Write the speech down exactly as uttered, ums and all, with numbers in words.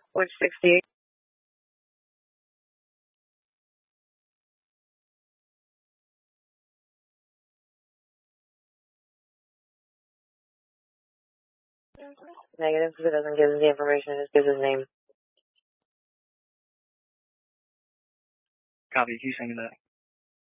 Which sixty-eight? Negative, because it doesn't give us the information, it just gives his name. Copy, keep saying that.